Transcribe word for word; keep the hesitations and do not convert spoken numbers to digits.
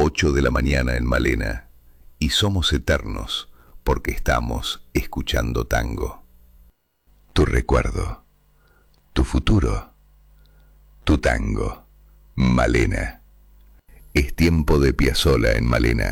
ocho de la mañana en Malena, y somos eternos porque estamos escuchando tango. Tu recuerdo, tu futuro, tu tango. Malena. Es tiempo de Piazzolla en Malena.